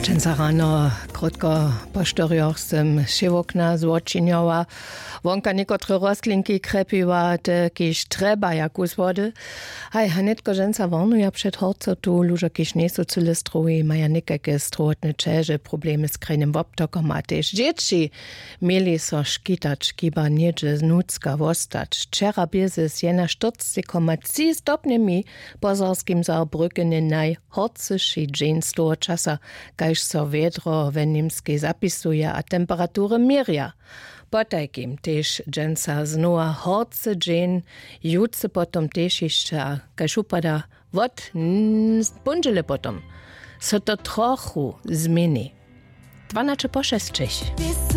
Dżęca rano, krótko po 4 się okna złoczyniała. Wonka niektóre roślinki krepiła, kiedyś trzeba jakus wody. Hej, hanetko dżęca warnuje przed horco tu, luże kiedyś nie są cylistruje, maja nikakie strotne czerze, problemy z krajnym woptokom, a też dzieci mieli so szkitać, kiba niedzie z nucka wostać. Wczera bizes je na 40,3 stopniami pozorskim Saarbrücken najhorcyszy dzień z toho czasa, kajż so wiedro we niemskiej zapisuje, a temperatury mierja. Potajkim też dżęca znowa horcy dzień, jutce potom też jeszcze, a kajż upada wod bundzele potom. So to trochu zmieni. 12 po 6.